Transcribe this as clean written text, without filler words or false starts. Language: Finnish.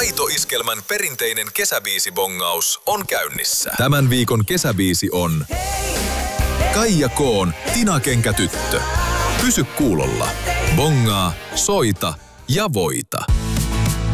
Aito-iskelmän perinteinen kesäbiisibongaus on käynnissä. Tämän viikon kesäbiisi on Kaija K:n Tinakenkätyttö. Pysy kuulolla. Bongaa, soita ja voita.